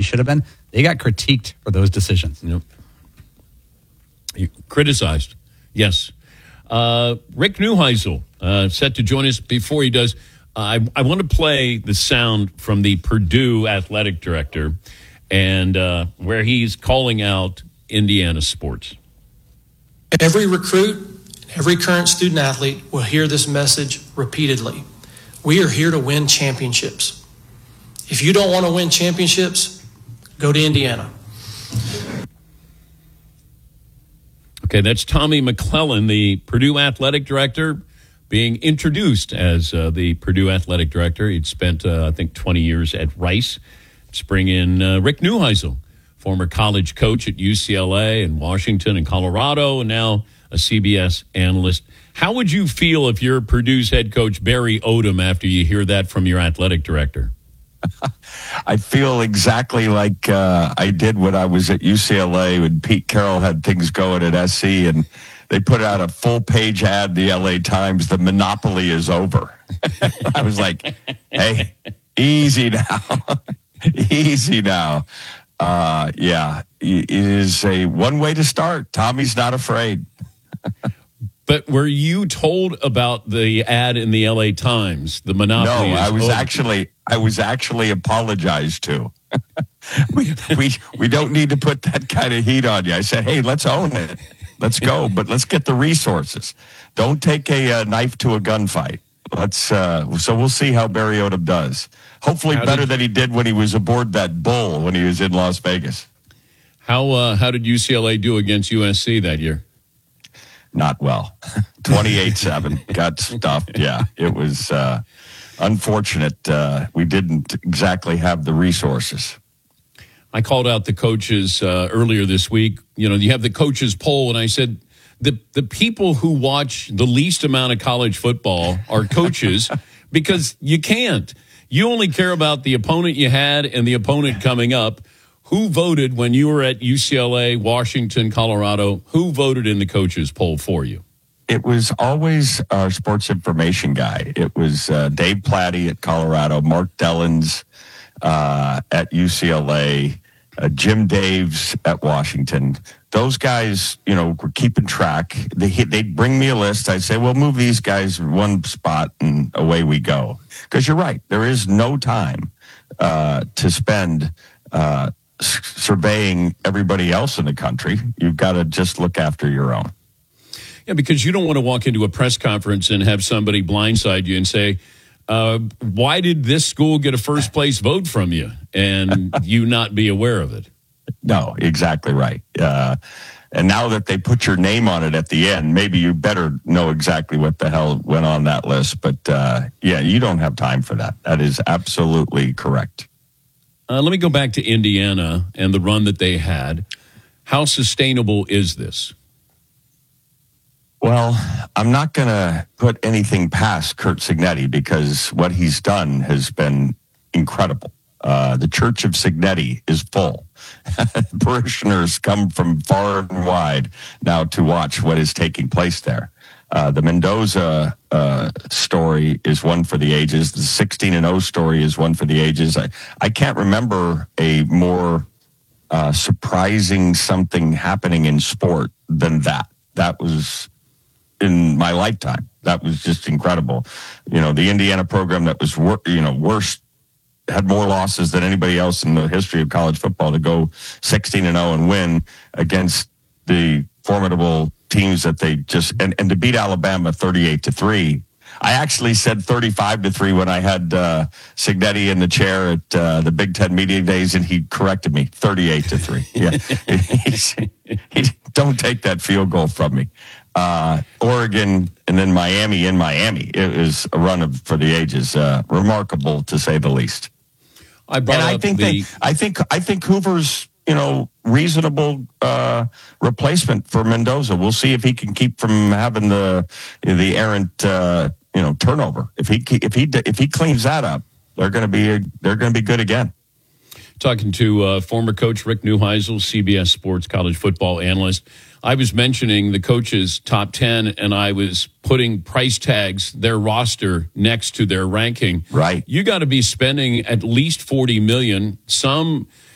should have been. They got critiqued for those decisions. Yep. Criticized, yes. Rick Neuheisel set to join us. Before he does, I want to play the sound from the Purdue athletic director and where he's calling out Indiana sports. Every recruit, every current student athlete will hear this message repeatedly. We are here to win championships. If you don't want to win championships, go to Indiana. Okay, that's Tommy McClellan, the Purdue athletic director, being introduced as the Purdue athletic director. He'd spent, I think, 20 years at Rice. Let's bring in Rick Neuheisel, former college coach at UCLA and Washington and Colorado, and now a CBS analyst. How would you feel if you're Purdue's head coach, Barry Odom, after you hear that from your athletic director? I feel exactly like I did when I was at UCLA when Pete Carroll had things going at SC, and they put out a full-page ad in the LA Times, the monopoly is over. I was like, hey, easy now. Easy now. Yeah, it is a one way to start. Tommy's not afraid. But were you told about the ad in the LA Times, the monopoly? No, is I was actually apologized to. we don't need to put that kind of heat on you. I said, hey, let's own it. Let's go, but let's get the resources. Don't take a knife to a gunfight. So we'll see how Barry Odom does. Hopefully better than he did when he was aboard that bull when he was in Las Vegas. How did UCLA do against USC that year? Not well. 28-7. Got stuffed. Yeah, it was unfortunate. We didn't exactly have the resources. I called out the coaches earlier this week. You know, you have the coaches poll, and I said the people who watch the least amount of college football are coaches because you can't. You only care about the opponent you had and the opponent coming up. Who voted when you were at UCLA, Washington, Colorado? Who voted in the coaches poll for you? It was always our sports information guy. It was Dave Platty at Colorado, Mark Dellins at UCLA, Jim Daves at Washington. Those guys, you know, were keeping track. They'd bring me a list. I'd say, well, move these guys one spot and away we go. Because you're right. There is no time to spend surveying everybody else in the country. You've got to just look after your own. Yeah, because you don't want to walk into a press conference and have somebody blindside you and say, why did this school get a first place vote from you? And you not be aware of it. No, exactly right. And now that they put your name on it at the end, maybe you better know exactly what the hell went on that list. But yeah, you don't have time for that. That is absolutely correct. Let me go back to Indiana and the run that they had. How sustainable is this? Well, I'm not going to put anything past Curt Cignetti because what he's done has been incredible. The Church of Cignetti is full. Parishioners come from far and wide now to watch what is taking place there. The Mendoza story is one for the ages. The 16-0 story is one for the ages. I can't remember a more surprising something happening in sport than that. That was in my lifetime. That was just incredible. You know, the Indiana program that was worst, had more losses than anybody else in the history of college football to go 16-0 and win against the formidable teams that they just and to beat Alabama 38-3. I actually said 35-3 when I had Cignetti in the chair at the Big Ten Media Days, and he corrected me 38-3. Yeah, he don't take that field goal from me. Oregon and then Miami in Miami. It was a run for the ages, remarkable to say the least. I think Hoover's, reasonable replacement for Mendoza. We'll see if he can keep from having the errant turnover. If he cleans that up, they're going to be good again. Talking to former coach Rick Neuheisel, CBS Sports college football analyst. I was mentioning the coaches' top 10, and I was putting price tags, their roster, next to their ranking. Right. You got to be spending at least $40 million. Some